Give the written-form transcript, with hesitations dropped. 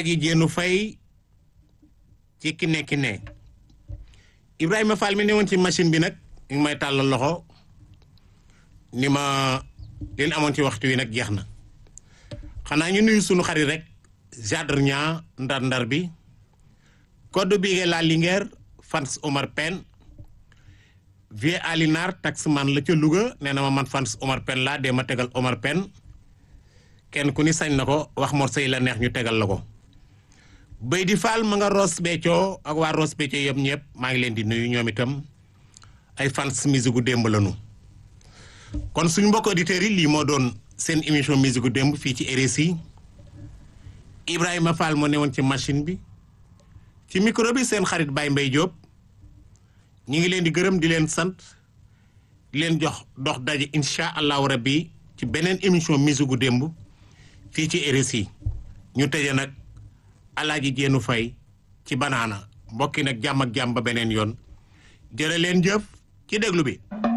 Alaaji Jéenu Fay ci Kiné Ibrahima Fall mi ne woon ci machine bi nag ñu ngi may tàllal loxo ni ma leen amoon ci waxtu wi nag jeex na xanaa ñu nuyu sunu xarit rek Jadre Ñaa ndar bi code bi la Linguère fans Omar Pène Vieux Alinar taxman la ca Louga nee na ma man fans Omar Pène laa dee ma tegal Omar Pène kenn ku ni sañ na ko wax morceau yi la neex ñu tegal la ko Bay di Fall ma nga Ross Béthio ak waa Ross Béthio yëpp ñëpp maa ngi leen di nuyu ñoom itam ay fans musique gu démb lañu kon suñu mbokk auditeurs yi lii moo doon seen émission musique gu démb fii ci RSI Ibrahima Fall moo ne woon ci machine bi ci micro bi seen xarit Baye Mbaye Diop ñi ngi leen di gërëm di leen sant di leen jox dox daje incha allahu rabbi ci beneen émission musique gu démb fii ci RSI ñu tëje nag Alaaji Jéenu Fay ci Banana mbokki nag jàmm ak jàmm ba beneen yoon jërë leen jëf ci déglu bi